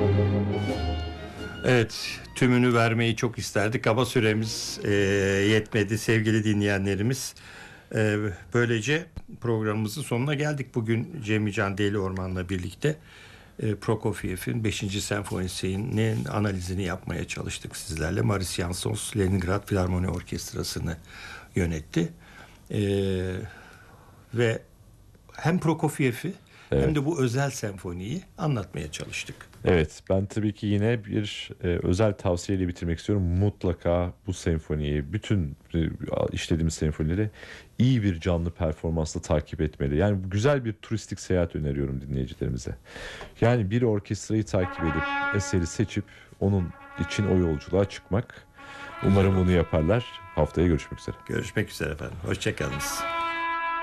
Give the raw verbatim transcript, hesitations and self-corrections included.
Evet, tümünü vermeyi çok isterdik ama süremiz e, yetmedi sevgili dinleyenlerimiz. E, böylece programımızın sonuna geldik. Bugün Cemil Can Deliorman'la birlikte e, Prokofiev'in beşinci senfonisinin analizini yapmaya çalıştık sizlerle. Maris Jansons Leningrad Filarmoni Orkestrası'nı yönetti. E, ve hem Prokofiev'i evet. hem de bu özel senfoniyi anlatmaya çalıştık. Evet, ben tabii ki yine bir e, özel tavsiyeyle bitirmek istiyorum. Mutlaka bu senfoniyi, bütün e, işlediğimiz senfonileri iyi bir canlı performansla takip etmeli. Yani güzel bir turistik seyahat öneriyorum dinleyicilerimize. Yani bir orkestrayı takip edip, eseri seçip onun için o yolculuğa çıkmak. Umarım bunu yaparlar. Haftaya görüşmek üzere. Görüşmek üzere efendim. Hoşçakalınız.